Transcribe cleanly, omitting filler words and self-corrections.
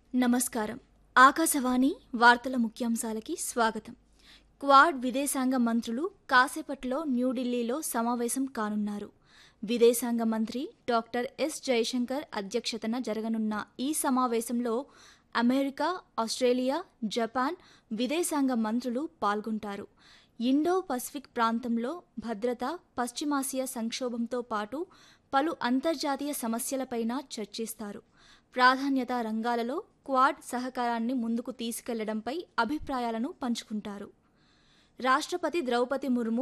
నమస్కారం. ఆకాశవాణి వార్తల ముఖ్యాంశాలకి స్వాగతం. క్వాడ్ విదేశాంగ మంత్రులు కాసేపట్లో న్యూఢిల్లీలో సమావేశం కానున్నారు. విదేశాంగ మంత్రి డాక్టర్ ఎస్ జయశంకర్ అధ్యక్షతన జరగనున్న ఈ సమావేశంలో అమెరికా, ఆస్ట్రేలియా, జపాన్ విదేశాంగ మంత్రులు పాల్గొంటారు. ఇండో పసిఫిక్ ప్రాంతంలో భద్రత, పశ్చిమాసియా సంక్షోభంతో పాటు పలు అంతర్జాతీయ సమస్యలపైన చర్చిస్తారు. ప్రాధాన్యతా రంగాలలో క్వాడ్ సహకారాన్ని ముందుకు తీసుకెళ్లడంపై అభిప్రాయాలను పంచుకుంటారు. రాష్ట్రపతి ద్రౌపది ముర్ము